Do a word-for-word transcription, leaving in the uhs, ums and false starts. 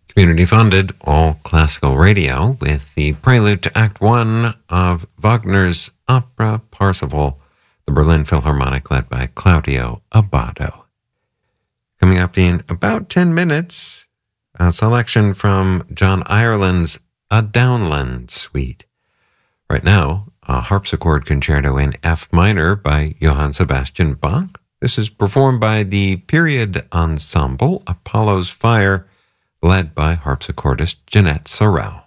Community-funded, all-classical radio with the prelude to Act One of Wagner's opera Parsifal, the Berlin Philharmonic led by Claudio Abbado. Coming up in about ten minutes, a selection from John Ireland's A Downland Suite. Right now, a harpsichord concerto in F minor by Johann Sebastian Bach. This is performed by the period ensemble Apollo's Fire, led by harpsichordist Jeanette Sorrell.